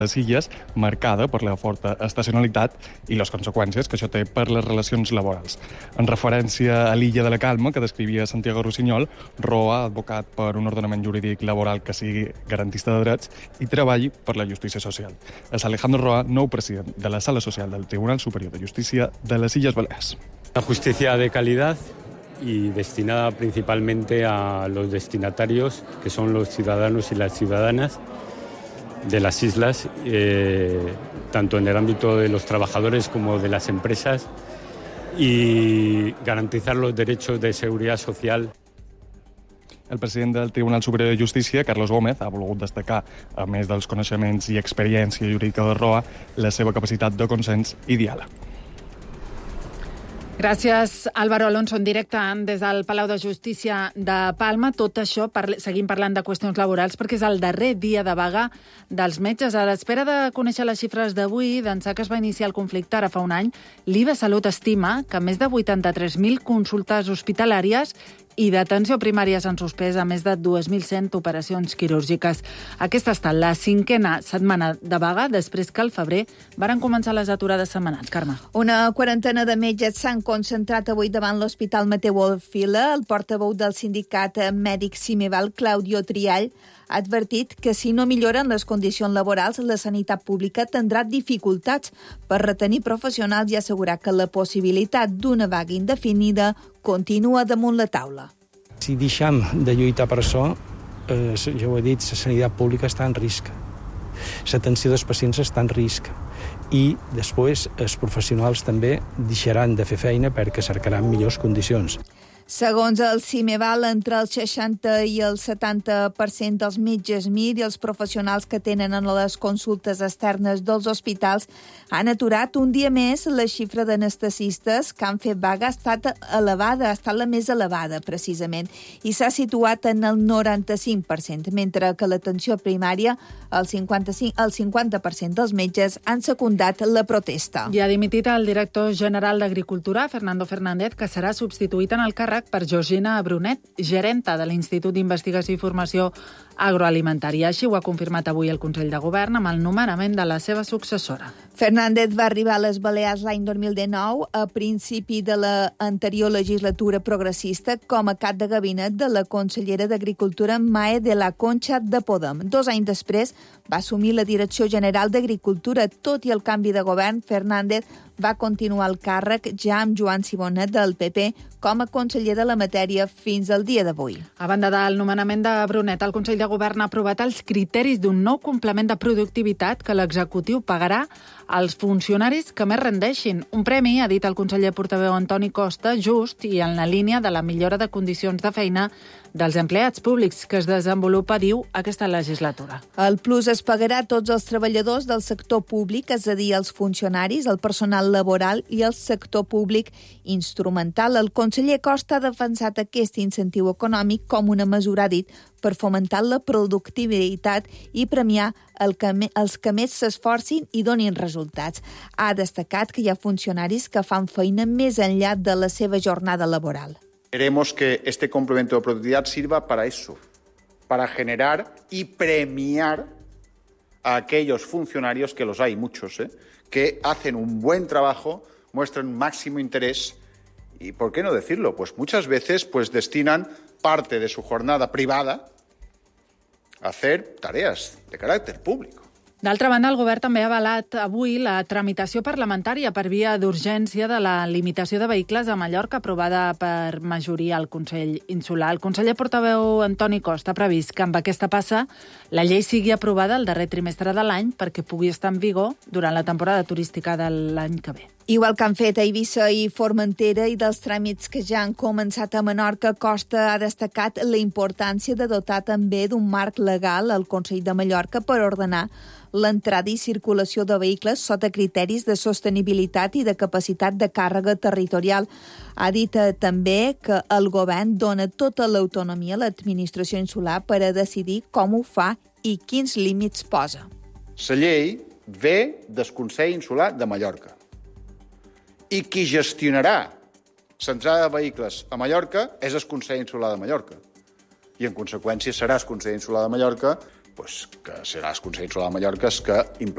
les illes, marcada per la forta estacionalitat i les conseqüències que això té per les relacions laborals. En referència a l'illa de la Calma, que descrivia Santiago Rusiñol, Roa ha advocat per un ordenament jurídic laboral que sigui garantista de drets i treballi per la justícia social. És Alejandro Roa, nou president de la Sala Social del Tribunal Superior de Justícia de les Illes Balears. La justicia de calidad y destinada principalmente a los destinatarios, que son los ciudadanos y las ciudadanas de las islas, tanto en el ámbito de los trabajadores como de las empresas, y garantizar los derechos de seguridad social. El president del Tribunal Superior de Justícia, Carlos Gómez, ha volgut destacar, a més dels coneixements i experiència jurídica de Roa, la seva capacitat de consens i diàleg. Gràcies, Álvaro Alonso, en directe des del Palau de Justícia de Palma. Tot això, seguim parlant de qüestions laborals, perquè és el darrer dia de vaga dels metges. A l'espera de conèixer les xifres d'avui, d'ençà que es va iniciar el conflicte ara fa un any, l'IVA Salut estima que més de 83.000 consultes hospitalàries i d'atenció primària s'han suspès a més de 2.100 operacions quirúrgiques. Aquesta ha estat la 5a setmana de vaga després que al febrer varen començar les aturades setmanals. Carme. Una quarantena de metges s'han concentrat avui davant l'Hospital Mateu Alfila. El portaveu del sindicat mèdic Cimeval, Claudio Triall, ha advertit que si no milloren les condicions laborals, la sanitat pública tindrà dificultats per retenir professionals i assegurar que la possibilitat d'una vaga indefinida continua damunt la taula. Si deixem de lluitar per això, ja ho he dit, la sanitat pública està en risc. L'atenció dels pacients està en risc. I després els professionals també deixaran de fer feina perquè cercaran millors condicions. Segons el Cimeval, entre el 60 i el 70% dels metges MIR i els professionals que tenen en les consultes externes dels hospitals han aturat un dia més. La xifra d'anestesistes que han fet vaga ha estat elevada, ha estat la més elevada, precisament, i s'ha situat en el 95%, mentre que l'atenció primària, el 50% dels metges han secundat la protesta. I ha dimitit el director general d'Agricultura, Fernando Fernández, que serà substituït en el càrrec per Georgina Brunet, gerenta de l'Institut d'Investigació i Formació Agroalimentària. Així ho ha confirmat avui el Consell de Govern amb el nomenament de la seva successora. Fernández va arribar a les Balears l'any 2019, a principi de l'anterior legislatura progressista, com a cap de gabinet de la consellera d'Agricultura Mae de la Concha de Podem. 2 anys després va assumir la Direcció General d'Agricultura. Tot i el canvi de govern, Fernández va continuar el càrrec ja amb Joan Simonet del PP com a conseller de la matèria fins al dia d'avui. A banda del nomenament de Brunet, el Consell de Govern ha aprovat els criteris d'un nou complement de productivitat que l'executiu pagarà als funcionaris que més rendeixin. Un premi, ha dit el conseller portaveu Antoni Costa, just i en la línia de la millora de condicions de feina dels empleats públics que es desenvolupa, diu, aquesta legislatura. El plus es pagarà a tots els treballadors del sector públic, és a dir, els funcionaris, el personal laboral i el sector públic instrumental. El conseller Costa ha defensat aquest incentiu econòmic com una mesura, ha dit, per fomentar la productivitat i premiar els que més s'esforcin i donin resultats. Ha destacat que hi ha funcionaris que fan feina més enllà de la seva jornada laboral. Queremos que este complemento de productividad sirva para eso, para generar y premiar a aquellos funcionarios, que los hay muchos, que hacen un buen trabajo, muestran un máximo interés y, ¿por qué no decirlo? Pues muchas veces destinan parte de su jornada privada a hacer tareas de carácter público. D'altra banda, el govern també ha avalat avui la tramitació parlamentària per via d'urgència de la limitació de vehicles a Mallorca, aprovada per majoria al Consell Insular. El conseller portaveu Antoni Costa ha previst que amb aquesta passa la llei sigui aprovada el darrer trimestre de l'any perquè pugui estar en vigor durant la temporada turística de l'any que ve. Igual que han fet a Eivissa i Formentera i dels tràmits que ja han començat a Menorca, Costa ha destacat la importància de dotar també d'un marc legal al Consell de Mallorca per ordenar l'entrada i circulació de vehicles sota criteris de sostenibilitat i de capacitat de càrrega territorial. Ha dit també que el govern dona tota l'autonomia a l'administració insular per a decidir com ho fa i quins límits posa. La llei ve del Consell Insular de Mallorca. I qui gestionarà l'entrada de vehicles a Mallorca és el Consell Insular de Mallorca. I, en conseqüència, serà el Consell Insular de Mallorca, que serà el Consell Insular de Mallorca que